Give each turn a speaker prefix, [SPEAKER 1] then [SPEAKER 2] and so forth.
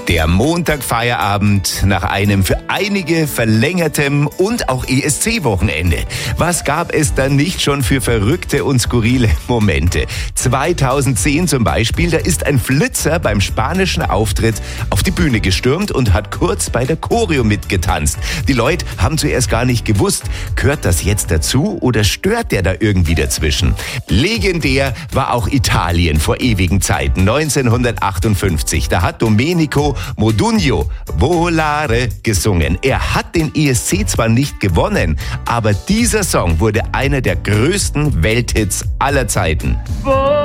[SPEAKER 1] Der Montagfeierabend nach einem für einige verlängertem und auch ESC-Wochenende. Was gab es dann nicht schon für verrückte und skurrile Momente? 2010 zum Beispiel, da ist ein Flitzer beim spanischen Auftritt auf die Bühne gestürmt und hat kurz bei der Choreo mitgetanzt. Die Leute haben zuerst gar nicht gewusst, gehört das jetzt dazu oder stört der da irgendwie dazwischen? Legendär war auch Italien vor ewigen Zeiten, 1958. Da hat Domenico Modugno Volare gesungen. Er hat den ESC zwar nicht gewonnen, aber dieser Song wurde einer der größten Welthits aller Zeiten.